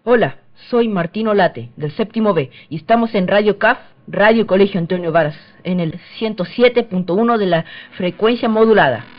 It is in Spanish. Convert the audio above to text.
Hola, soy Martín Olate, del séptimo B, y estamos en Radio CAF, Radio Colegio Antonio Varas, en el 107.1 de la frecuencia modulada.